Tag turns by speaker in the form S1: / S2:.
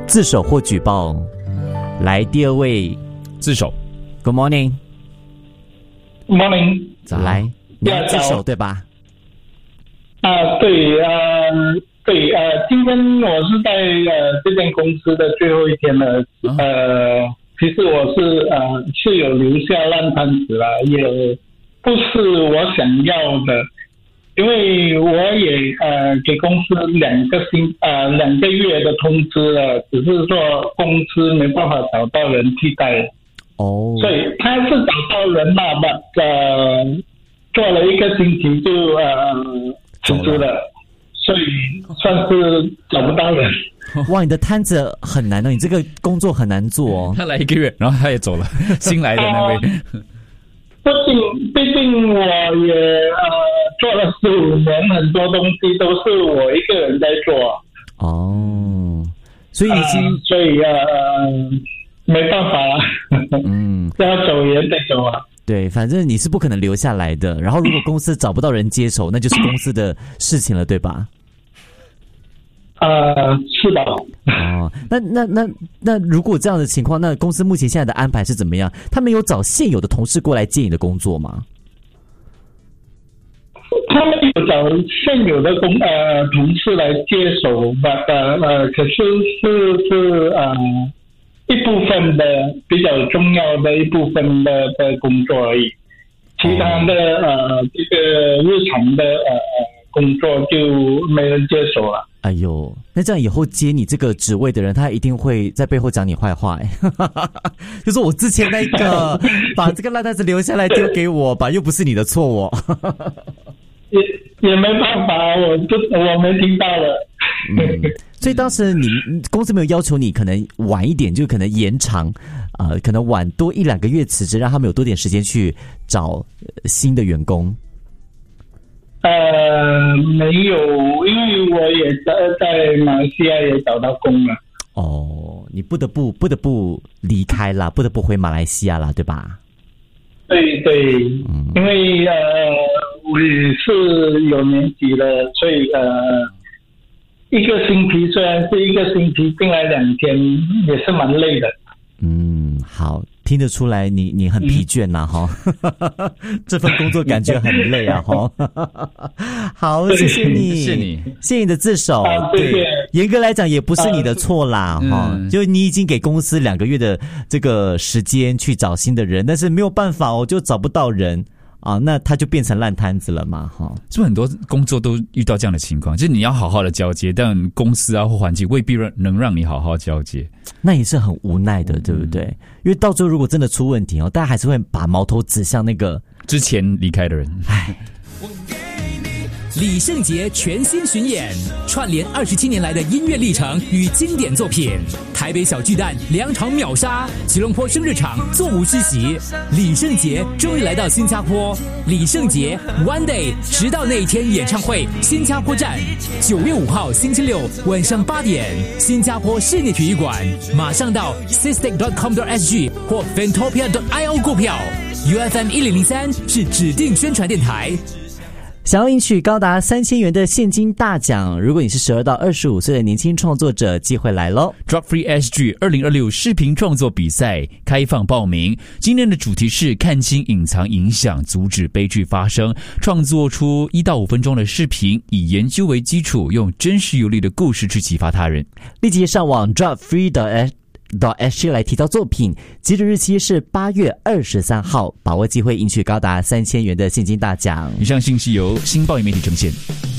S1: 自首或举报。来，第二位
S2: 自首。
S1: Good morning，
S3: morning，
S1: 来，你要自首对吧？
S3: 对，今天我是在这间公司的最后一天了，其实我是有留下烂摊子了，也不是我想要的，因为我也给公司2个月的通知了，只是说公司没办法找到人替代。
S1: 哦，
S3: 所以他是找到人嘛，做了1个星期就辞职了，所以算是找不到人。
S1: 哇，你的摊子很难哦，你这个工作很难做哦。
S2: 他来1个月，然后他也走了，新来的那位。
S3: 毕竟我也做了15年，很多东西都是我一个人在做。
S1: 哦，所以已经
S3: 所以没办法要走也得走啊。
S1: 对，反正你是不可能留下来的。然后如果公司找不到人接手，那就是公司的事情了，对吧？
S3: 是的。
S1: 哦，那如果这样的情况，那公司目前现在的安排是怎么样？他们有找现有的同事过来接你的工作吗？
S3: 他们有找现有的同事来接手，可是一部分的比较重要的一部分的工作而已，其他的这个日常的工作就没人接手了。
S1: 哎呦，那这样以后接你这个职位的人，他一定会在背后讲你坏话，就说我之前那个把这个烂摊子留下来丢给我吧，又不是你的错哦。
S3: 也没办法，我没听到了。
S1: 所以当时你公司没有要求你可能晚一点，就可能延长，可能晚多1-2个月辞职，让他们有多点时间去找新的员工。
S3: 没有，因为我也在马来西亚也找到工了。
S1: 哦，你不得不离开啦，不得不回马来西亚啦，对吧？
S3: 对，因为我也是有年纪了，所以1个星期虽然是1个星期进来2天，也是蛮累的。
S1: 好，听得出来你很疲倦呐，哈，这份工作感觉很累啊，哈。好，谢谢你，谢谢你的自首。对，严格来讲也不是你的错啦，哈，就你已经给公司2个月的这个时间去找新的人，但是没有办法哦，就找不到人。那他就变成烂摊子了嘛，哈！
S2: 是不是很多工作都遇到这样的情况？就是你要好好的交接，但公司或环境未必能让你好好交接，
S1: 那也是很无奈的，对不对？因为到最后如果真的出问题大家还是会把矛头指向那个
S2: 之前离开的人。
S1: 唉。
S4: 李圣杰全新巡演，串联27年来的音乐历程与经典作品。台北小巨蛋2场秒杀，吉隆坡生日场座无虚席。李圣杰终于来到新加坡，李圣杰 One Day 直到那一天演唱会新加坡站，9月5号星期六晚上8点，新加坡室内体育馆，马上到 sistec.com.sg 或 Fantopia.io 购票。UFM 1003是指定宣传电台。
S1: 想要赢取高达3000元的现金大奖，如果你是12到25岁的年轻创作者，机会来咯。
S2: Drop Free SG 2026视频创作比赛开放报名，今年的主题是看清隐藏影响，阻止悲剧发生，创作出1到5分钟的视频，以研究为基础，用真实有力的故事去启发他人。
S1: 立即上网 dropfree.sg 来提交作品，截止日期是8月23号，把握机会赢取高达3000元的现金大奖。
S2: 以上信息由新报媒体呈现。